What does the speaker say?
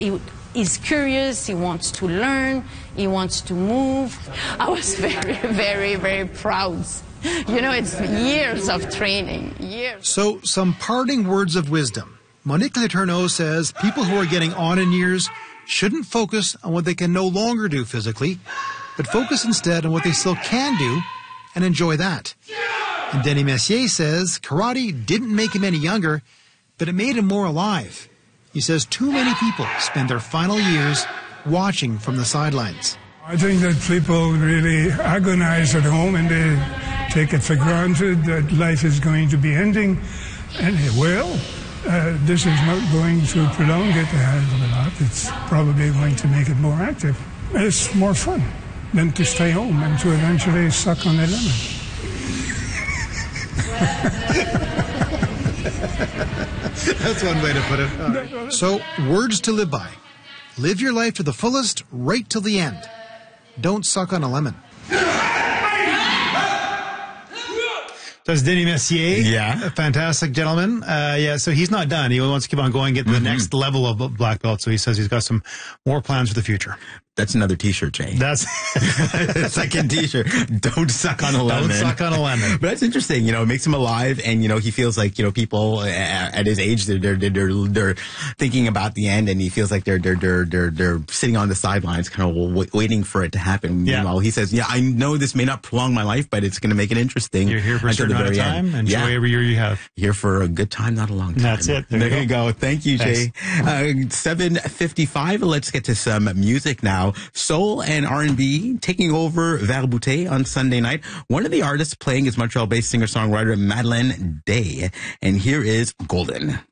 He's curious, he wants to learn, he wants to move. I was very, very, very proud. You know, it's years of training, years. So, some parting words of wisdom. Monique Letourneau says people who are getting on in years shouldn't focus on what they can no longer do physically, but focus instead on what they still can do and enjoy that. And Denis Messier says karate didn't make him any younger, but it made him more alive. He says too many people spend their final years watching from the sidelines. I think that people really agonize at home and they take it for granted that life is going to be ending. And it will. This is not going to prolong it a hell of a lot. It's probably going to make it more active. It's more fun than to stay home and to eventually suck on a lemon. That's one way to put it. Right. So, words to live by. Live your life to the fullest, right till the end. Don't suck on a lemon. That's Denis Messier. Yeah. A fantastic gentleman. So he's not done. He wants to keep on going, get to the next level of black belt. So he says he's got some more plans for the future. That's another T-shirt, Jay. That's second T-shirt. Don't suck on a lemon. Don't suck on a lemon. But that's interesting. You know, it makes him alive, and you know, he feels like, you know, people at his age, they're thinking about the end, and he feels like they're sitting on the sidelines, kind of waiting for it to happen. Yeah. Meanwhile, he says, "Yeah, I know this may not prolong my life, but it's going to make it interesting." You're here for a certain amount of time. Enjoy every year you have. Here for a good time, not a long time. That's it. There you go. Thank you, Jay. 7:55. Let's get to some music now. Soul and R&B taking over Verre-Bouteille on Sunday night. One of the artists playing is Montreal-based singer-songwriter Madeleine Day. And here is Golden.